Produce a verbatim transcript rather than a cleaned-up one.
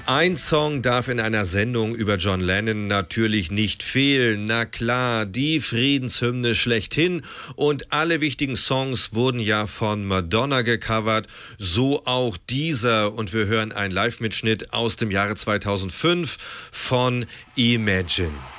Ein Song darf in einer Sendung über John Lennon natürlich nicht fehlen. Na klar, die Friedenshymne schlechthin. Und alle wichtigen Songs wurden ja von Madonna gecovert. So auch dieser. Und wir hören einen Live-Mitschnitt aus dem Jahre zweitausendfünf von Imagine.